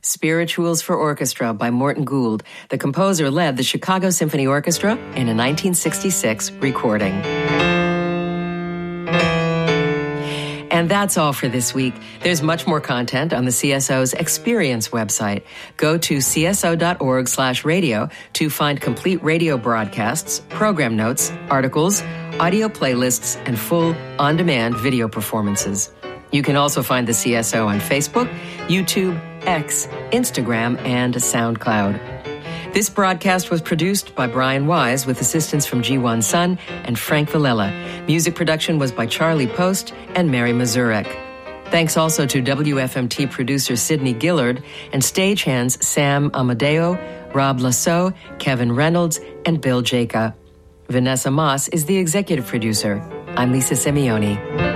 Spirituals for Orchestra by Morton Gould. The composer led the Chicago Symphony Orchestra in a 1966 recording. And that's all for this week. There's much more content on the CSO's Experience website. Go to cso.org/radio to find complete radio broadcasts, program notes, articles, audio playlists, and full on-demand video performances. You can also find the CSO on Facebook, YouTube, X, Instagram, and SoundCloud. This broadcast was produced by Brian Wise with assistance from G1 Sun and Frank Villela. Music production was by Charlie Post and Mary Mazurek. Thanks also to WFMT producer Sidney Gillard and stagehands Sam Amadeo, Rob Lasso, Kevin Reynolds, and Bill Jacob. Vanessa Moss is the executive producer. I'm Lisa Simeone.